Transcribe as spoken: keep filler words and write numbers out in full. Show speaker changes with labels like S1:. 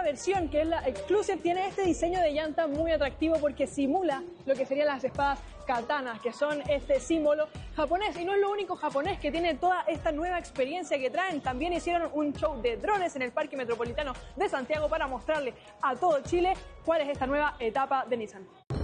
S1: versión, que es la Exclusive, tiene este diseño de llanta muy atractivo porque simula lo que serían las espadas katanas, que son este símbolo japonés. Y no es lo único japonés que tiene toda esta nueva experiencia que traen. También hicieron un show de drones en el Parque Metropolitano de Santiago para mostrarle a todo Chile cuál es esta nueva etapa de Nissan.